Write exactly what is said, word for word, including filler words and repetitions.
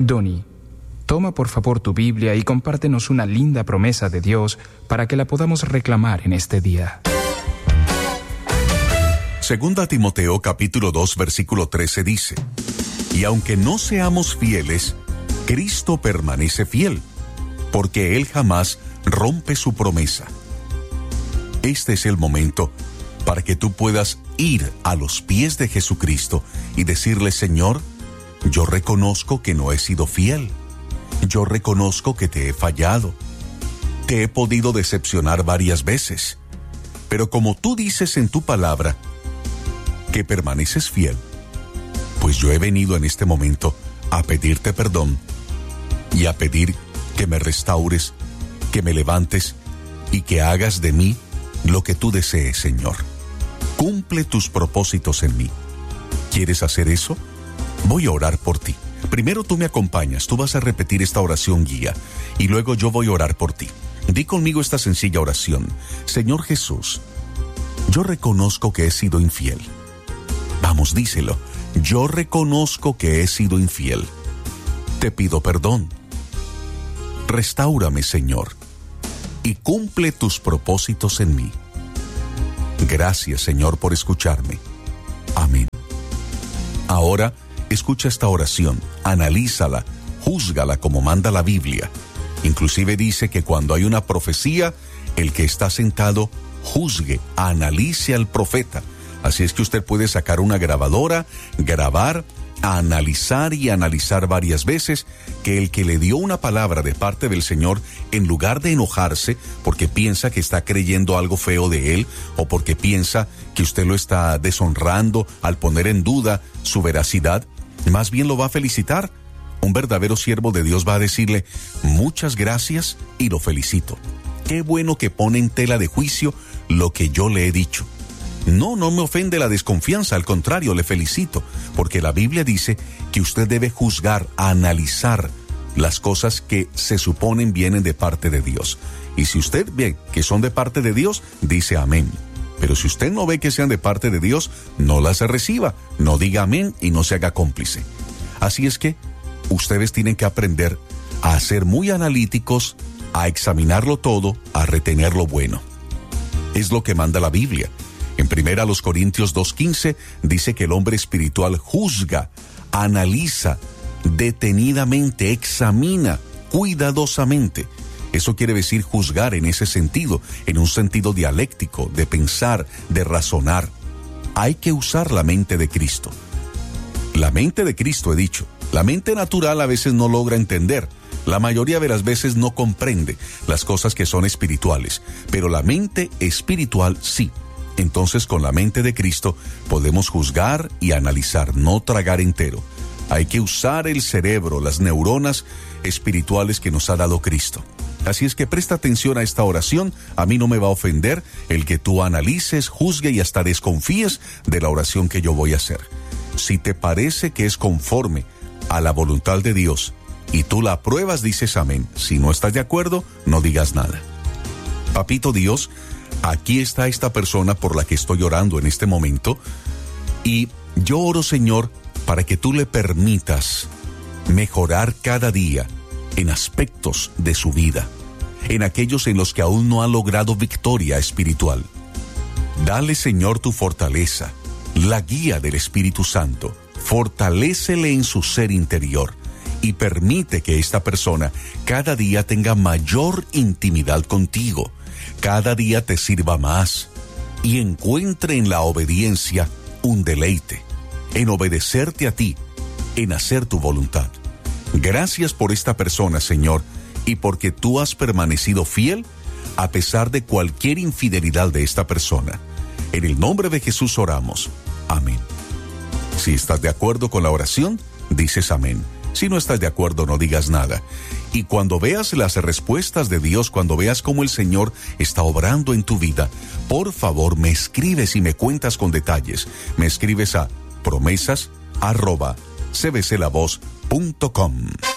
Donnie, toma por favor tu Biblia y compártenos una linda promesa de Dios para que la podamos reclamar en este día. Segunda Timoteo capítulo dos versículo trece dice: Y aunque no seamos fieles, Cristo permanece fiel, porque Él jamás rompe su promesa. Este es el momento para que tú puedas ir a los pies de Jesucristo y decirle: Señor, yo reconozco que no he sido fiel. Yo reconozco que te he fallado. Te he podido decepcionar varias veces. Pero como tú dices en tu palabra que permaneces fiel, pues yo he venido en este momento a pedirte perdón y a pedir que me restaures, que me levantes y que hagas de mí lo que tú desees, Señor. Cumple tus propósitos en mí. ¿Quieres hacer eso? Voy a orar por ti. Primero tú me acompañas, tú vas a repetir esta oración guía y luego yo voy a orar por ti. Di conmigo esta sencilla oración: Señor Jesús, yo reconozco que he sido infiel. Vamos, díselo. Yo reconozco que he sido infiel. Te pido perdón. Restáurame, Señor, y cumple tus propósitos en mí. Gracias, Señor, por escucharme. Amén. Ahora, escucha esta oración, analízala, júzgala como manda la Biblia. Inclusive dice que cuando hay una profecía, el que está sentado juzgue, analice al profeta. Así es que usted puede sacar una grabadora, grabar, analizar y analizar varias veces que el que le dio una palabra de parte del Señor, en lugar de enojarse porque piensa que está creyendo algo feo de él o porque piensa que usted lo está deshonrando al poner en duda su veracidad, más bien lo va a felicitar. Un verdadero siervo de Dios va a decirle: muchas gracias y lo felicito. Qué bueno que pone en tela de juicio lo que yo le he dicho. No, no me ofende la desconfianza, al contrario, le felicito, porque la Biblia dice que usted debe juzgar, analizar las cosas que se suponen vienen de parte de Dios. Y si usted ve que son de parte de Dios, dice amén. Pero si usted no ve que sean de parte de Dios, no las reciba, no diga amén y no se haga cómplice. Así es que ustedes tienen que aprender a ser muy analíticos, a examinarlo todo, a retener lo bueno. Es lo que manda la Biblia. En primera los Corintios dos quince dice que el hombre espiritual juzga, analiza, detenidamente, examina, cuidadosamente. Eso quiere decir juzgar en ese sentido, en un sentido dialéctico, de pensar, de razonar. Hay que usar la mente de Cristo. La mente de Cristo, he dicho. La mente natural a veces no logra entender. La mayoría de las veces no comprende las cosas que son espirituales, pero la mente espiritual sí. Entonces, con la mente de Cristo podemos juzgar y analizar, no tragar entero. Hay que usar el cerebro, las neuronas espirituales que nos ha dado Cristo. Así es que presta atención a esta oración. A mí no me va a ofender el que tú analices, juzgue y hasta desconfíes de la oración que yo voy a hacer. Si te parece que es conforme a la voluntad de Dios y tú la apruebas, dices amén. Si no estás de acuerdo, no digas nada. Papito Dios, aquí está esta persona por la que estoy orando en este momento, y yo oro, Señor, para que tú le permitas mejorar cada día en aspectos de su vida, en aquellos en los que aún no ha logrado victoria espiritual. Dale, Señor, tu fortaleza, la guía del Espíritu Santo. Fortalécele en su ser interior y permite que esta persona cada día tenga mayor intimidad contigo. Cada día te sirva más y encuentre en la obediencia un deleite, en obedecerte a ti, en hacer tu voluntad. Gracias por esta persona, Señor, y porque tú has permanecido fiel a pesar de cualquier infidelidad de esta persona. En el nombre de Jesús oramos. Amén. Si estás de acuerdo con la oración, dices amén. Si no estás de acuerdo, no digas nada. Y cuando veas las respuestas de Dios, cuando veas cómo el Señor está obrando en tu vida, por favor, me escribes y me cuentas con detalles. Me escribes a promesas arroba c b c la voz punto com.